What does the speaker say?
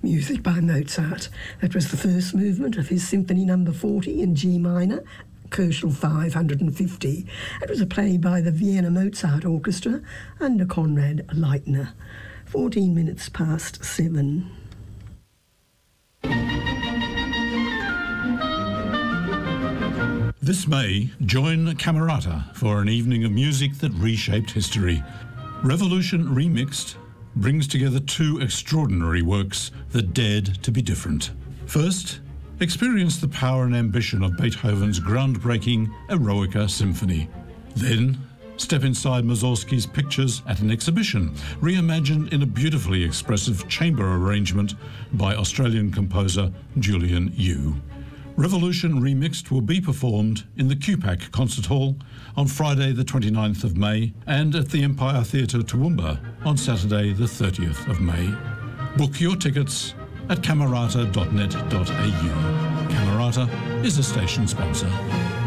Music by Mozart. That was the first movement of his Symphony No. 40 in G minor, Kochel 550. It was a play by the Vienna Mozart Orchestra under Konrad Leitner. 14 minutes past 7. This May, join Camerata for an evening of music that reshaped history. Revolution Remixed brings together two extraordinary works that dared to be different. First, experience the power and ambition of Beethoven's groundbreaking Eroica Symphony. Then, step inside Mussorgsky's pictures at an exhibition, reimagined in a beautifully expressive chamber arrangement by Australian composer Julian Yu. Revolution Remixed will be performed in the QPAC Concert Hall on Friday the 29th of May and at the Empire Theatre Toowoomba on Saturday the 30th of May. Book your tickets at camerata.net.au. Camerata is a station sponsor.